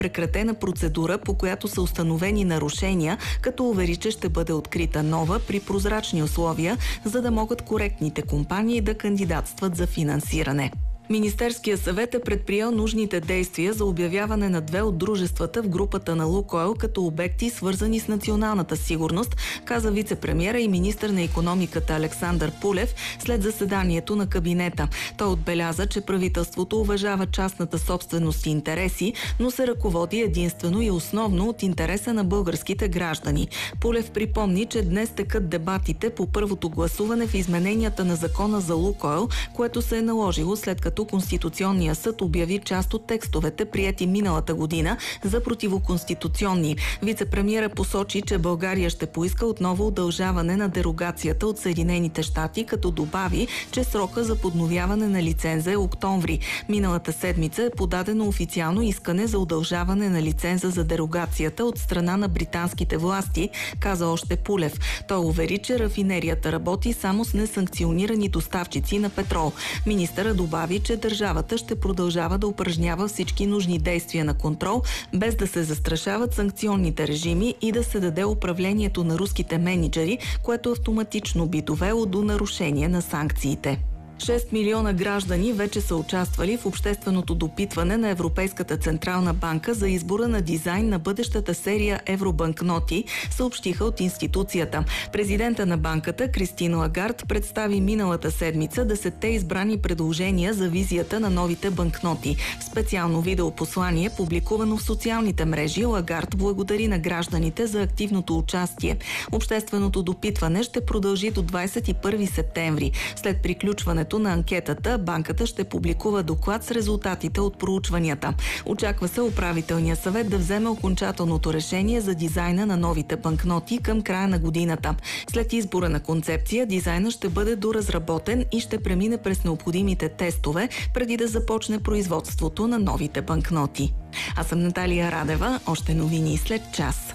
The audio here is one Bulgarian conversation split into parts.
прекратена процедура, по която са установени нарушения, като увери, че ще бъде открита нова при прозрачни условия, за да могат коректните компании да кандидатстват за финансиране. Министерския съвет е предприел нужните действия за обявяване на 2 от дружествата в групата на Лукойл като обекти, свързани с националната сигурност, каза вицепремиера и министър на икономиката Александър Пулев след заседанието на кабинета. Той отбеляза, че правителството уважава частната собственост и интереси, но се ръководи единствено и основно от интереса на българските граждани. Пулев припомни, че днес текат дебатите по първото гласуване в измененията на закона за Лукойл, което се е наложило след като Конституционния съд обяви част от текстовете, приети миналата година, за противоконституционни. Вицепремиера посочи, че България ще поиска отново удължаване на дерогацията от Съединените щати, като добави, че срока за подновяване на лиценза е октомври. Миналата седмица е подадено официално искане за удължаване на лиценза за дерогацията от страна на британските власти, каза още Пулев. Той увери, че рафинерията работи само с несанкционирани доставчици на петрол. Министърът добави, че държавата ще продължава да упражнява всички нужни действия на контрол, без да се застрашават санкционните режими и да се даде управлението на руските мениджъри, което автоматично би довело до нарушение на санкциите. 6 милиона граждани вече са участвали в общественото допитване на Европейската централна банка за избора на дизайн на бъдещата серия евробанкноти, съобщиха от институцията. Президента на банката Кристин Лагард представи миналата седмица 10 избрани предложения за визията на новите банкноти. В специално видеопослание, публикувано в социалните мрежи, Лагард благодари на гражданите за активното участие. Общественото допитване ще продължи до 21 септември. След приключването на анкетата, банката ще публикува доклад с резултатите от проучванията. Очаква се управителния съвет да вземе окончателното решение за дизайна на новите банкноти към края на годината. След избора на концепция, дизайнът ще бъде доразработен и ще премине през необходимите тестове, преди да започне производството на новите банкноти. Аз съм Наталия Радева. Още новини след час.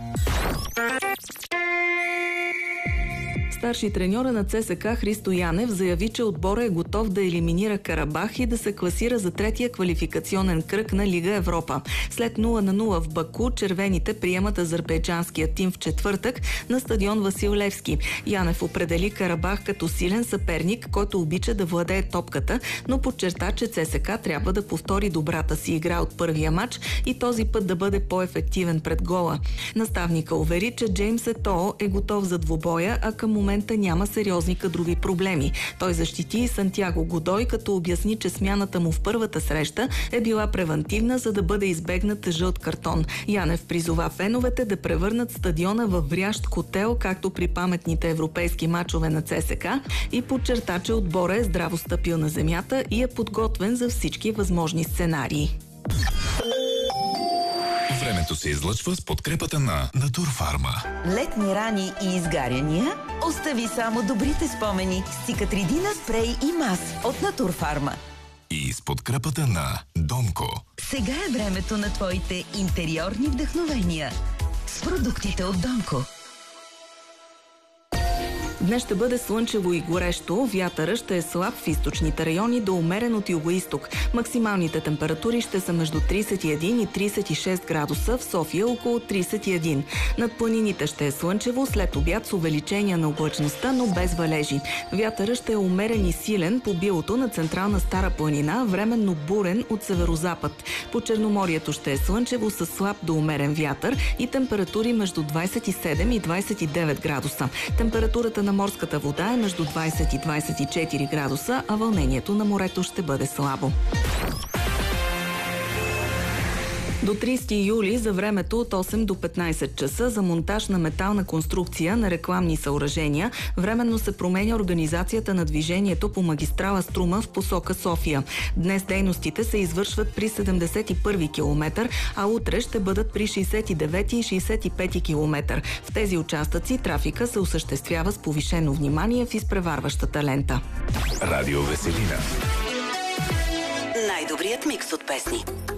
Старши треньора на ЦСКА Христо Янев заяви, че отбора е готов да елиминира Карабах и да се класира за третия квалификационен кръг на Лига Европа. След 0-0 в Баку, червените приемат азербайджанския тим в четвъртък на стадион Васил Левски. Янев определи Карабах като силен съперник, който обича да владее топката, но подчерта, че ЦСКА трябва да повтори добрата си игра от първия матч и този път да бъде по-ефективен пред гола. Наставника увери, че Джеймс Етоо е готов за двубоя, а към момента няма сериозни кадрови проблеми. Той защити и Сантьяго Годой, като обясни, че смяната му в първата среща е била превантивна, за да бъде избегнат жълт картон. Янев призова феновете да превърнат стадиона във врящ котел, както при паметните европейски мачове на ЦСКА, и подчерта, че отбора е здраво стъпил на земята и е подготвен за всички възможни сценарии. Времето се излъчва с подкрепата на Натурфарма. Летни рани и изгаряния? Остави само добрите спомени с Цикатридина спрей и мас от Натурфарма. И с подкрепата на Донко. Сега е времето на твоите интериорни вдъхновения с продуктите от Донко. Днес ще бъде слънчево и горещо, вятъра ще е слаб в източните райони до умерен от югоизток. Максималните температури ще са между 31 и 36 градуса, в София около 31. Над планините ще е слънчево, след обяд с увеличение на облачността, но без валежи. Вятъра ще е умерен и силен по билото на централна Стара планина, временно бурен от северозапад. По Черноморието ще е слънчево с слаб до умерен вятър и температури между 27 и 29 градуса. Температурата на морската вода е между 20 и 24 градуса, а вълнението на морето ще бъде слабо. До 30 юли за времето от 8 до 15 часа за монтаж на метална конструкция на рекламни съоръжения временно се променя организацията на движението по магистрала Струма в посока София. Днес дейностите се извършват при 71 км, а утре ще бъдат при 69 и 65 км. В тези участъци трафика се осъществява с повишено внимание в изпреварващата лента. Радио Веселина. Най-добрият микс от песни.